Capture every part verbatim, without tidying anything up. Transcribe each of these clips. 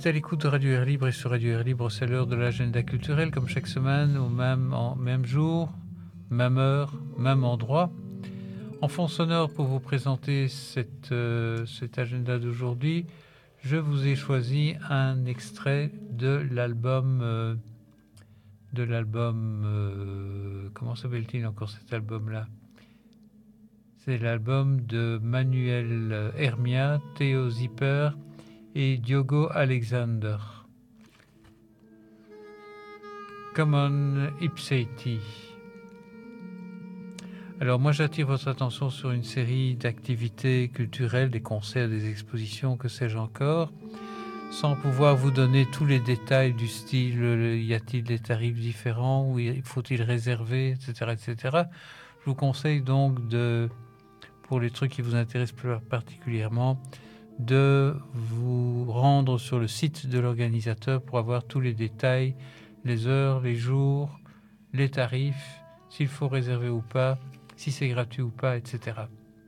êtes à l'écoute de Radio Air Libre et sur Radio Air Libre, c'est l'heure de l'agenda culturel, comme chaque semaine, au même, en, même jour, même heure, même endroit. En fond sonore, pour vous présenter cette, euh, cet agenda d'aujourd'hui, je vous ai choisi un extrait de l'album, euh, de l'album, euh, comment s'appelle-t-il encore cet album-là ? C'est l'album de Manuel Hermia, Theo Zipper et Diogo Alexander. Common Ipsati. Alors moi j'attire votre attention sur une série d'activités culturelles, des concerts, des expositions, que sais-je encore, sans pouvoir vous donner tous les détails du style, y a-t-il des tarifs différents, ou faut-il réserver, et cetera, et cetera. Je vous conseille donc de, pour les trucs qui vous intéressent plus particulièrement, de vous rendre sur le site de l'organisateur pour avoir tous les détails, les heures, les jours, les tarifs, s'il faut réserver ou pas, si c'est gratuit ou pas, et cetera.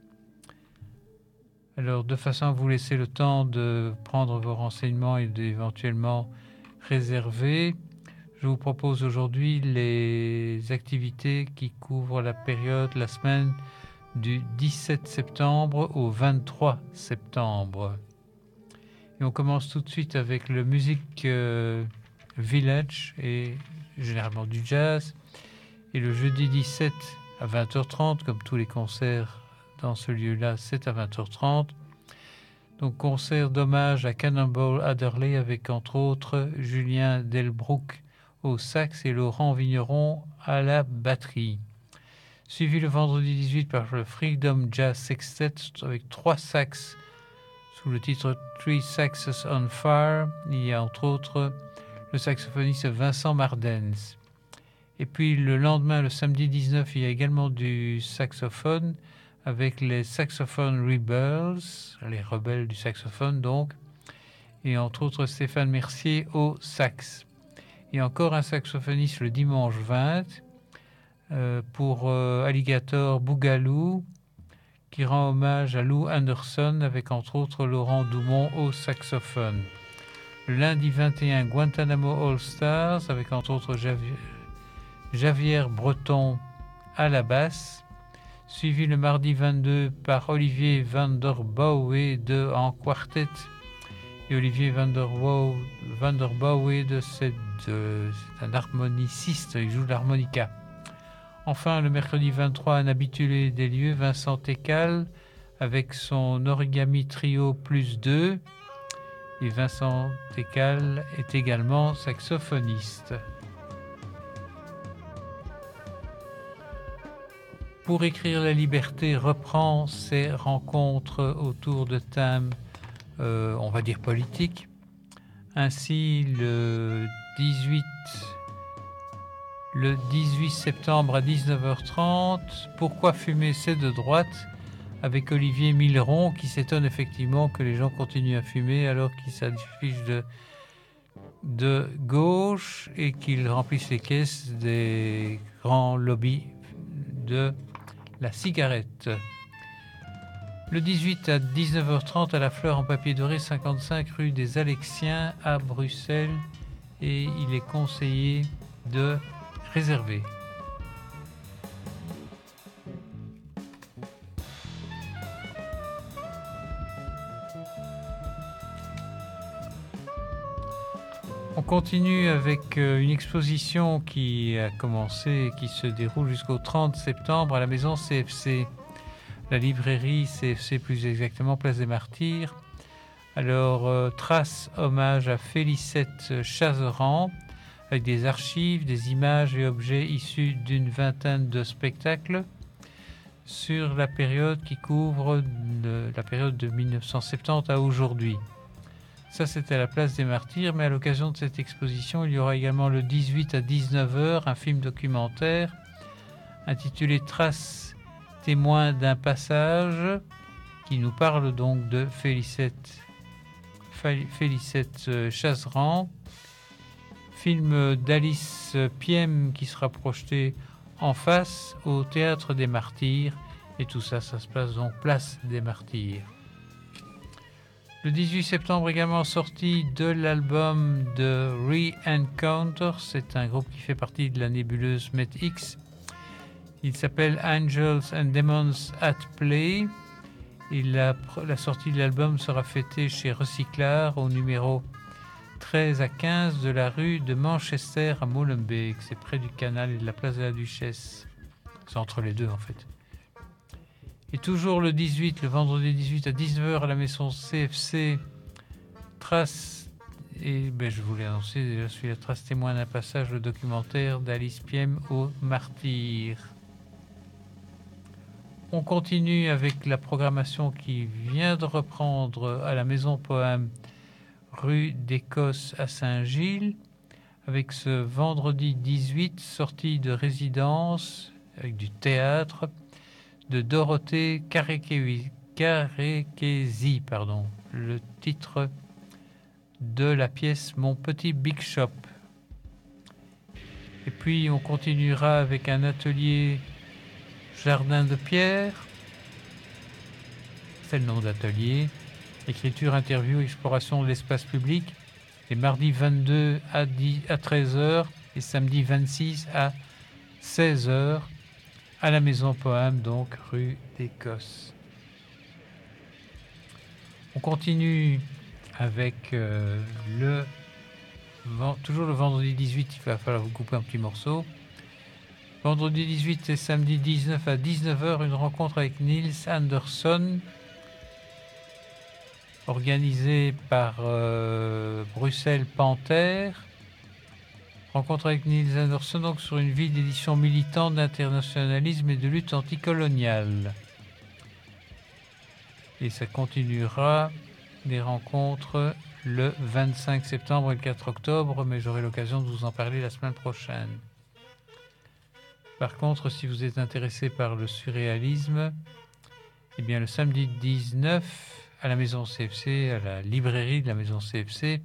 Alors, de façon à vous laisser le temps de prendre vos renseignements et d'éventuellement réserver, je vous propose aujourd'hui les activités qui couvrent la période, la semaine du dix-sept septembre au vingt-trois septembre. Et on commence tout de suite avec le Music euh, Village, et généralement du jazz. Et le jeudi dix-sept à vingt heures trente, comme tous les concerts dans ce lieu-là, c'est à vingt heures trente. Donc concert d'hommage à Cannonball Adderley avec entre autres Julien Delbrouck au sax et Laurent Vigneron à la batterie. Suivi le vendredi dix-huit par le Freedom Jazz Sextet avec trois sax sous le titre Three Saxes on Fire. Il y a entre autres le saxophoniste Vincent Mardens. Et puis le lendemain, le samedi dix-neuf, il y a également du saxophone avec les Saxophone Rebels, les rebelles du saxophone donc, et entre autres Stéphane Mercier au sax. Et encore un saxophoniste le dimanche vingt euh, pour euh, Alligator Boogaloo, qui rend hommage à Lou Anderson avec entre autres Laurent Doumont au saxophone. Le lundi vingt et un, Guantanamo All Stars avec entre autres Javier, Javier Breton à la basse, suivi le mardi vingt-deux par Olivier van der Bouwe de en quartet. Et Olivier van der Bouwe, van der Bouwe de c'est, de, c'est un harmoniciste, il joue de l'harmonica. Enfin, le mercredi vingt-trois, un habitué des lieux, Vincent Técal, avec son origami trio plus deux. Et Vincent Técal est également saxophoniste. Pour écrire la liberté reprend ses rencontres autour de thèmes, euh, on va dire politiques. Ainsi, le dix-huit Le dix-huit septembre à dix-neuf heures trente, Pourquoi fumer, c'est de droite, avec Olivier Milleron, qui s'étonne effectivement que les gens continuent à fumer alors qu'ils s'affichent de, de gauche et qu'ils remplissent les caisses des grands lobbies de la cigarette. Le dix-huit à dix-neuf heures trente, à la Fleur en papier doré, cinquante-cinq rue des Alexiens à Bruxelles, et il est conseillé de réservé. On continue avec une exposition qui a commencé et qui se déroule jusqu'au trente septembre à la maison C F C, la librairie C F C plus exactement, Place des Martyrs. Alors, euh, trace hommage à Félicette Chazeran, avec des archives, des images et objets issus d'une vingtaine de spectacles sur la période qui couvre de, la période de dix-neuf cent soixante-dix à aujourd'hui. Ça, c'était à la Place des Martyrs, mais à l'occasion de cette exposition, il y aura également le dix-huit à dix-neuf heures un film documentaire intitulé Traces témoins d'un passage, qui nous parle donc de Félicette, Félicette Chazeran. Film d'Alice Piem qui sera projeté en face au Théâtre des Martyrs. Et tout ça, ça se passe donc Place des Martyrs. Le dix-huit septembre également, sortie de l'album de Re-Encounter. C'est un groupe qui fait partie de la nébuleuse Met X. Il s'appelle Angels and Demons at Play. Et la, la sortie de l'album sera fêtée chez Recyclard au numéro treize à quinze de la rue de Manchester à Molenbeek. C'est près du canal et de la place de la Duchesse. C'est entre les deux en fait. Et toujours le dix-huit, le vendredi dix-huit à dix-neuf heures à la maison C F C, Trace, et ben je vous l'ai annoncé déjà, je suis la trace témoin d'un passage, le documentaire d'Alice Piem au Martyr. On continue avec la programmation qui vient de reprendre à la Maison Poème, rue d'Écosse à Saint-Gilles, avec ce vendredi dix-huit, sortie de résidence, avec du théâtre, de Dorothée Karekesi, pardon, le titre de la pièce Mon petit Big Shop. Et puis on continuera avec un atelier Jardin de pierre, c'est le nom d'atelier, écriture, interview, exploration de l'espace public, les mardis vingt-deux à treize heures et samedi vingt-six à seize heures. À la Maison Poème, donc rue d'Écosse. On continue avec euh, le toujours le vendredi dix-huit, il va falloir vous couper un petit morceau. Vendredi dix-huit et samedi dix-neuf à dix-neuf heures, une rencontre avec Niels Anderson, organisée par euh, Bruxelles Panthère. Rencontre avec Niels Anderson donc sur une vie d'édition militante d'internationalisme et de lutte anticoloniale. Et ça continuera des rencontres le vingt-cinq septembre et le quatre octobre, mais j'aurai l'occasion de vous en parler la semaine prochaine. Par contre, si vous êtes intéressé par le surréalisme, eh bien le samedi dix-neuf à la Maison C F C, à la librairie de la Maison C F C,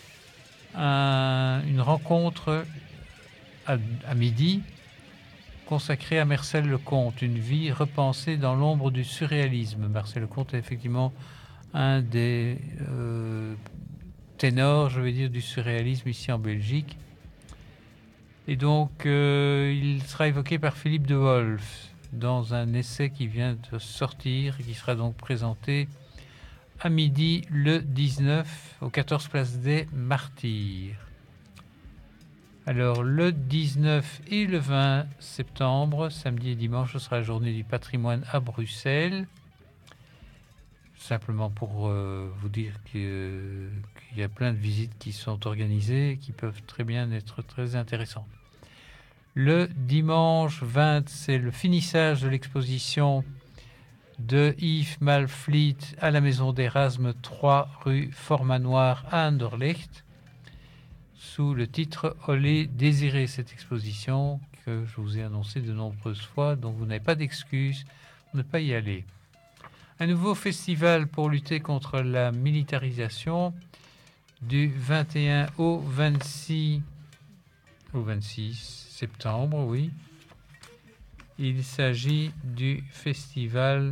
Un, une rencontre à, à midi consacrée à Marcel Lecomte, une vie repensée dans l'ombre du surréalisme. Marcel Lecomte est effectivement un des euh, ténors, je vais dire, du surréalisme ici en Belgique. Et donc, euh, il sera évoqué par Philippe de Wolf dans un essai qui vient de sortir et qui sera donc présenté à midi le dix-neuf au quatorze place des Martyrs. Alors le dix-neuf et le vingt septembre, samedi et dimanche, ce sera la journée du patrimoine à Bruxelles. Simplement pour euh, vous dire que, qu'il y a plein de visites qui sont organisées et qui peuvent très bien être très intéressantes. Le dimanche vingt, c'est le finissage de l'exposition de Yves Malfleet à la Maison d'Erasme, trois rue Formanoir à Anderlecht, sous le titre « Olé désiré ». Cette exposition que je vous ai annoncée de nombreuses fois, donc vous n'avez pas d'excuse pour ne pas y aller. Un nouveau festival pour lutter contre la militarisation du vingt et un au vingt-six, au vingt-six septembre, oui. Il s'agit du festival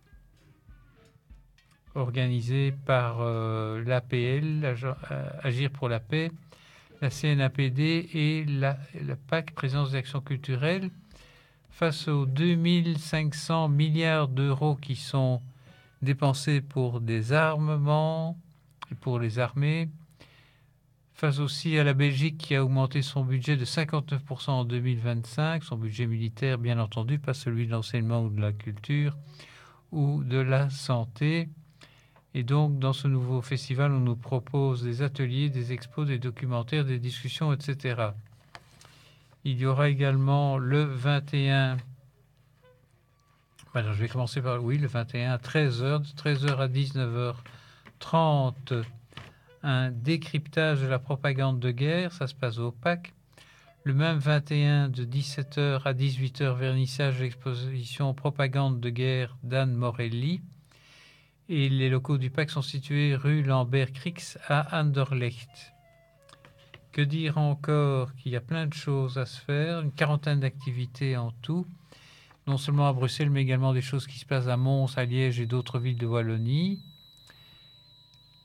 organisé par euh, l'A P L, Agir pour la paix, la C N A P D et la, la P A C, Présence des actions culturelles, face aux deux mille cinq cents milliards d'euros qui sont dépensés pour des armements et pour les armées, face aussi à la Belgique qui a augmenté son budget de cinquante-neuf pour cent en deux mille vingt-cinq, son budget militaire bien entendu, pas celui de l'enseignement ou de la culture ou de la santé. Et donc dans ce nouveau festival, on nous propose des ateliers, des expos, des documentaires, des discussions, et cetera. Il y aura également le vingt et un, alors je vais commencer par, oui, le vingt et un à treize heures, de treize heures à dix-neuf heures trente, un décryptage de la propagande de guerre, ça se passe au P A C. Le même vingt et un de dix-sept heures à dix-huit heures, vernissage de l'exposition Propagande de guerre d'Anne Morelli. Et les locaux du P A C sont situés rue Lambert-Crix à Anderlecht. Que dire encore? Qu'il y a plein de choses à se faire, une quarantaine d'activités en tout, non seulement à Bruxelles, mais également des choses qui se passent à Mons, à Liège et d'autres villes de Wallonie.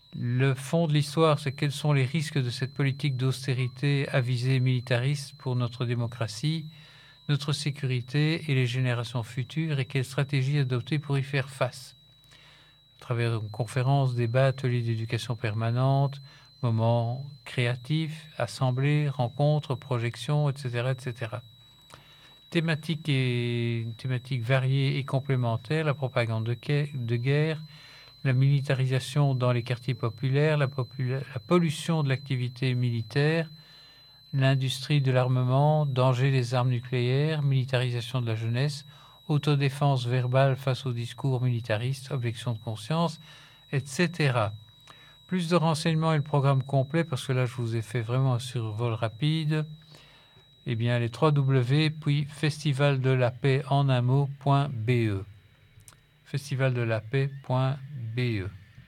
Le fond de l'histoire, c'est quels sont les risques de cette politique d'austérité à visée militariste pour notre démocratie, notre sécurité et les générations futures, et quelle stratégie adopter pour y faire face. À travers une conférence, débats, ateliers d'éducation permanente, moments créatifs, assemblées, rencontres, projections, et cetera, et cetera. Thématiques et thématiques variées et complémentaires, la propagande de, de guerre, la militarisation dans les quartiers populaires, la, popula la pollution de l'activité militaire, l'industrie de l'armement, danger des armes nucléaires, militarisation de la jeunesse, autodéfense verbale face aux discours militaristes, objection de conscience, et cetera. Plus de renseignements et le programme complet, parce que là je vous ai fait vraiment un survol rapide, eh bien les trois W, puis festival de la paix en un mot.be. festival de la paix.be.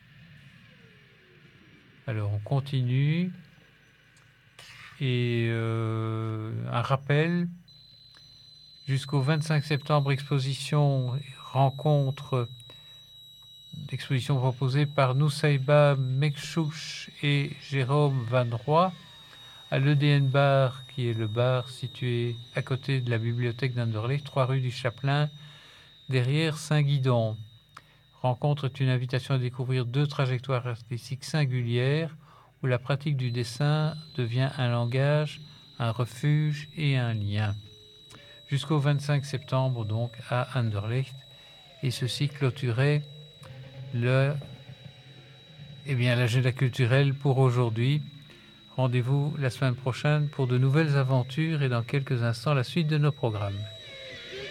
Alors on continue. Et euh, un rappel, jusqu'au vingt-cinq septembre, exposition, rencontre, exposition proposée par Nusaïba Mekchouch et Jérôme Van Roy à l'E D N Bar, qui est le bar situé à côté de la bibliothèque d'Anderlecht, trois rue du Chapelain, derrière Saint-Guidon. Rencontre est une invitation à découvrir deux trajectoires artistiques singulières où la pratique du dessin devient un langage, un refuge et un lien. Jusqu'au vingt-cinq septembre, donc, à Anderlecht. Et ceci clôturait le, eh bien, l'agenda culturel pour aujourd'hui. Rendez-vous la semaine prochaine pour de nouvelles aventures et dans quelques instants la suite de nos programmes.